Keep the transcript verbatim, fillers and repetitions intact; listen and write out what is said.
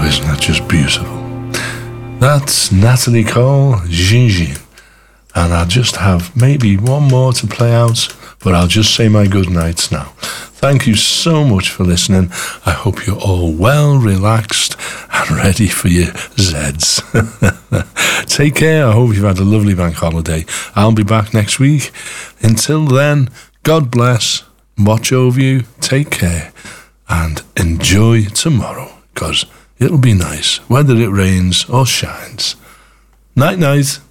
Oh, isn't that just beautiful? That's Natalie Cole, Gingin. And I'll just have maybe one more to play out, but I'll just say my good nights now. Thank you so much for listening. I hope you're all well relaxed and ready for your Zeds. Take care. I hope you've had a lovely bank holiday. I'll be back next week. Until then, God bless, watch over you, take care, and enjoy tomorrow, because it'll be nice, whether it rains or shines. Night-night.